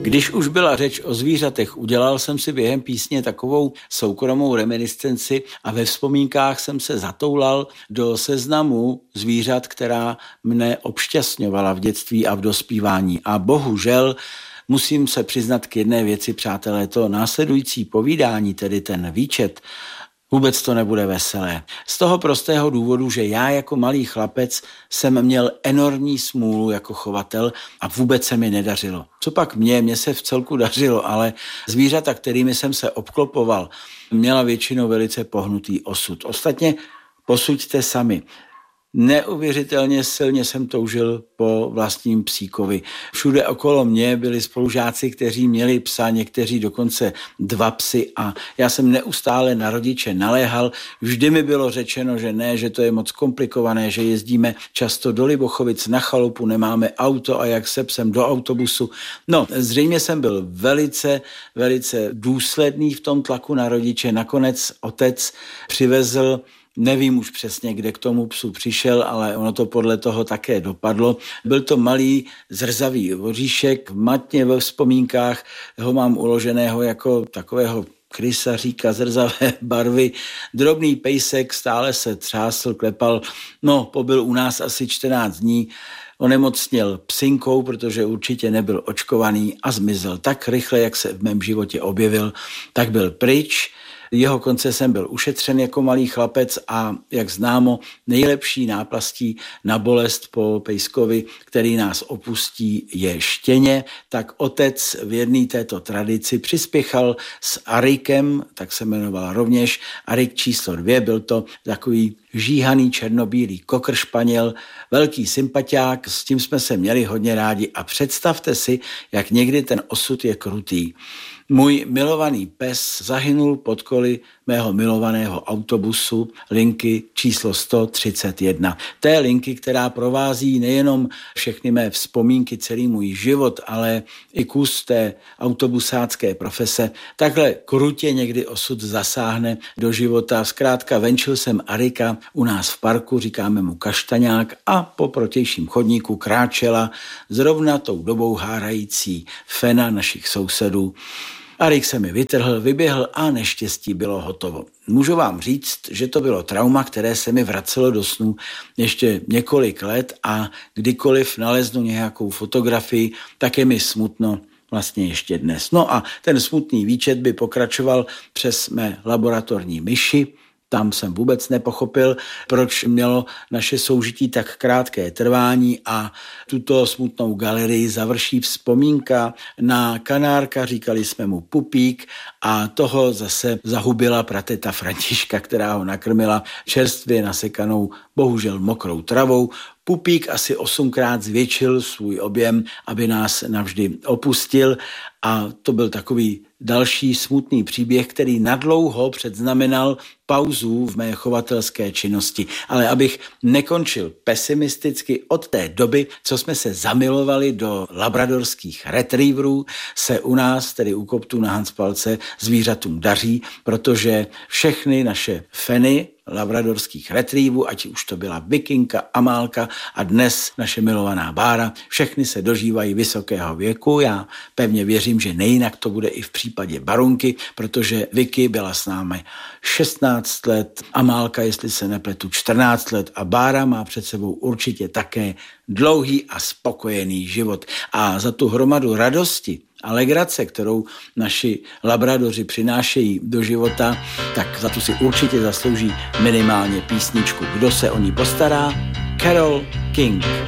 Když už byla řeč o zvířatech, udělal jsem si během písně takovou soukromou reminiscenci a ve vzpomínkách jsem se zatoulal do seznamu zvířat, která mne obšťastňovala v dětství a v dospívání. A bohužel musím se přiznat k jedné věci, přátelé, to následující povídání, tedy ten výčet, vůbec to nebude veselé. Z toho prostého důvodu, že já jako malý chlapec jsem měl enormní smůlu jako chovatel a vůbec se mi nedařilo. Co pak mně se v celku dařilo, ale zvířata, kterými jsem se obklopoval, měla většinou velice pohnutý osud. Ostatně posuďte sami. Neuvěřitelně silně jsem toužil po vlastním psíkovi. Všude okolo mě byli spolužáci, kteří měli psa, někteří dokonce 2 psy a já jsem neustále na rodiče naléhal. Vždy mi bylo řečeno, že ne, že to je moc komplikované, že jezdíme často do Libochovic na chalupu, nemáme auto a jak se psem do autobusu. No, zřejmě jsem byl velice důsledný v tom tlaku na rodiče. Nakonec otec přivezl, nevím už přesně, kde k tomu psu přišel, ale ono to podle toho také dopadlo. Byl to malý zrzavý voříšek, matně ve vzpomínkách ho mám uloženého jako takového krysaříka zrzavé barvy. Drobný pejsek, stále se třásl, klepal, pobyl u nás asi 14 dní. Onemocněl psinkou, protože určitě nebyl očkovaný a zmizel tak rychle, jak se v mém životě objevil, tak byl pryč. Jeho konce jsem byl ušetřen jako malý chlapec a jak známo, nejlepší náplastí na bolest po pejskovi, který nás opustí, je štěně. Tak otec v jedné této tradici přispěchal s Arikem, tak se jmenoval rovněž Arik číslo 2, byl to takový žíhaný černobílý kokr španěl, velký sympatiák, s tím jsme se měli hodně rádi a představte si, jak někdy ten osud je krutý. Můj milovaný pes zahynul pod koly mého milovaného autobusu linky číslo 131. Té linky, která provází nejenom všechny mé vzpomínky, celý můj život, ale i kus té autobusácké profese. Takhle krutě někdy osud zasáhne do života. Zkrátka venčil jsem Arika u nás v parku, říkáme mu Kaštaňák, a po protějším chodníku kráčela zrovna tou dobou hárající fena našich sousedů. Arik se mi vytrhl, vyběhl a neštěstí bylo hotovo. Můžu vám říct, že to bylo trauma, které se mi vracelo do snů ještě několik let a kdykoliv naleznu nějakou fotografii, tak je mi smutno vlastně ještě dnes. No a ten smutný výčet by pokračoval přes mé laboratorní myši. Tam jsem vůbec nepochopil, proč mělo naše soužití tak krátké trvání a tuto smutnou galerii završí vzpomínka na kanárka, říkali jsme mu Pupík a toho zase zahubila prateta Františka, která ho nakrmila čerstvě nasekanou, bohužel mokrou travou. Pupík asi 8krát zvětšil svůj objem, aby nás navždy opustil a to byl takový další smutný příběh, který nadlouho předznamenal pauzu v mé chovatelské činnosti. Ale abych nekončil pesimisticky, od té doby, co jsme se zamilovali do labradorských retrieverů, se u nás, tedy u Koptů na Hanspalce, zvířatům daří, protože všechny naše feny labradorských retrievů, ať už to byla Vikinka, Amálka a dnes naše milovaná Bára, všechny se dožívají vysokého věku. Já pevně věřím, že nejinak to bude i v případě Barunky, protože Vicky byla s námi 16 let, Amálka, jestli se nepletu, 14 let a Bára má před sebou určitě také dlouhý a spokojený život. A za tu hromadu radosti a legrace, kterou naši labradoři přinášejí do života, tak za tu si určitě zaslouží minimálně písničku. Kdo se o ní postará? Carole King.